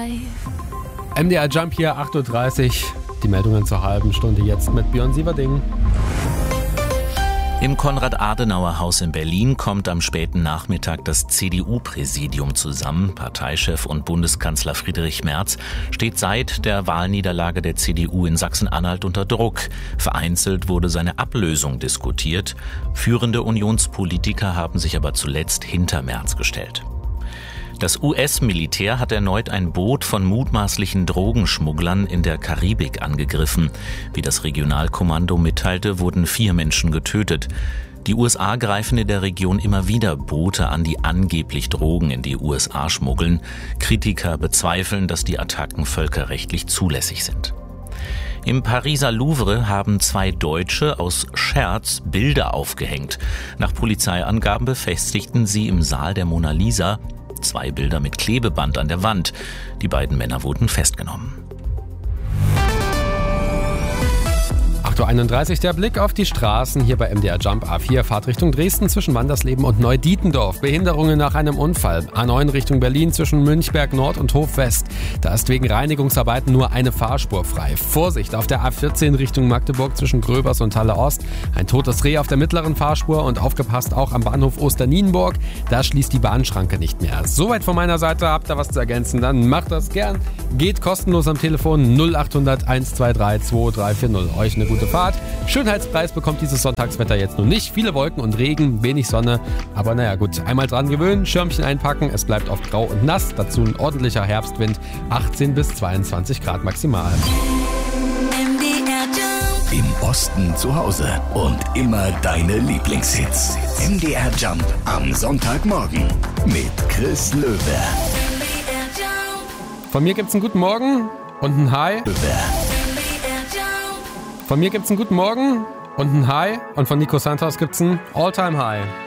MDR Jump hier, 8.30 Uhr. Die Meldungen zur halben Stunde jetzt mit Björn Sieverding. Im Konrad-Adenauer-Haus in Berlin kommt am späten Nachmittag das CDU-Präsidium zusammen. Parteichef und Bundeskanzler Friedrich Merz steht seit der Wahlniederlage der CDU in Sachsen-Anhalt unter Druck. Vereinzelt wurde seine Ablösung diskutiert. Führende Unionspolitiker haben sich aber zuletzt hinter Merz gestellt. Das US-Militär hat erneut ein Boot von mutmaßlichen Drogenschmugglern in der Karibik angegriffen. Wie das Regionalkommando mitteilte, wurden 4 Menschen getötet. Die USA greifen in der Region immer wieder Boote an, die angeblich Drogen in die USA schmuggeln. Kritiker bezweifeln, dass die Attacken völkerrechtlich zulässig sind. Im Pariser Louvre haben 2 Deutsche aus Scherz Bilder aufgehängt. Nach Polizeiangaben befestigten sie im Saal der Mona Lisa 2 Bilder mit Klebeband an der Wand. Die beiden Männer wurden festgenommen. 8.31 Uhr, der Blick auf die Straßen hier bei MDR Jump A4, Fahrt Richtung Dresden zwischen Wandersleben und Neudietendorf. Behinderungen nach einem Unfall. A9 Richtung Berlin zwischen Münchberg Nord und Hof West. Da ist wegen Reinigungsarbeiten nur eine Fahrspur frei. Vorsicht auf der A14 Richtung Magdeburg zwischen Gröbers und Halle Ost. Ein totes Reh auf der mittleren Fahrspur und aufgepasst auch am Bahnhof Osternienburg. Da schließt die Bahnschranke nicht mehr. Soweit von meiner Seite. Habt ihr was zu ergänzen, dann macht das gern. Geht kostenlos am Telefon 0800 123 2340. Euch eine gute Fahrt. Schönheitspreis bekommt dieses Sonntagswetter jetzt noch nicht. Viele Wolken und Regen, wenig Sonne. Aber naja gut, einmal dran gewöhnen, Schirmchen einpacken. Es bleibt oft grau und nass. Dazu ein ordentlicher Herbstwind. 18 bis 22 Grad maximal. Im Osten zu Hause und immer deine Lieblingshits. MDR Jump am Sonntagmorgen mit Chris Löwe. Von mir gibt's einen guten Morgen und ein Hi. Von mir gibt's einen guten Morgen und ein Hi. Und von Nico Santos gibt's ein All-Time-High.